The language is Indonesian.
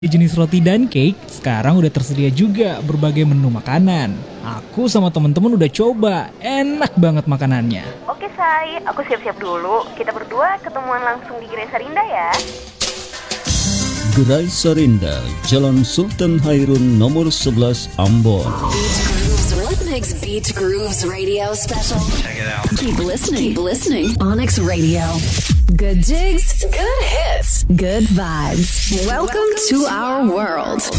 Jenis roti dan cake, sekarang udah tersedia juga berbagai menu makanan. Aku sama temen-temen udah coba, enak banget makanannya. Oke Say, aku siap-siap dulu. Kita berdua ketemuan langsung di Gerai Sarinda ya. Gerai Sarinda, Jalan Sultan Hairun nomor 11 Ambon. Rhythmix Beat Grooves Radio Special. Check it out. Keep listening. Onyx Radio. Good jigs, good hits, good vibes. Welcome to our world.